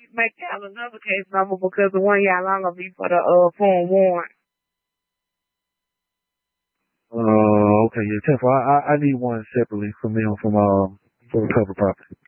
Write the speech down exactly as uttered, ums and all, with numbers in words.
make y'all another case number because the one y'all on gonna be for the uh form warrant. Uh, okay, yeah, ten four. I, I I need one separately from them from um for the cover property.